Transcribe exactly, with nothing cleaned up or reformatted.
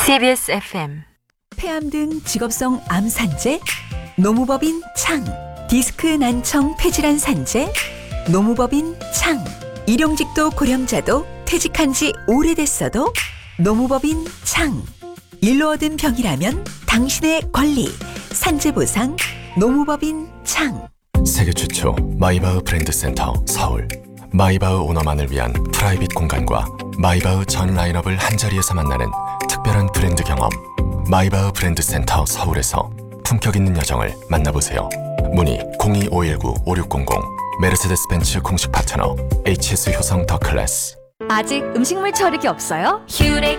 티비에스 에프엠 폐암 등 직업성 암 산재, 노무법인 창, 디스크 난청 폐질환 산재, 노무법인 창, 일용직도 고령자도 퇴직한 지 오래됐어도 노무법인 창, 일로 얻은 병이라면 당신의 권리, 산재보상, 노무법인 창. 세계 최초 마이바흐 브랜드 센터 서울. 마이바흐 오너만을 위한 프라이빗 공간과 마이바흐 전 라인업을 한자리에서 만나는 특별한 브랜드 경험. 마이바흐 브랜드 센터 서울에서 품격 있는 여정을 만나보세요. 문의 공이오일구 오육공공. 메르세데스 벤츠 공식 파트너 에이치에스 효성 더 클래스. 아직 음식물 처리기 없어요? 휴렉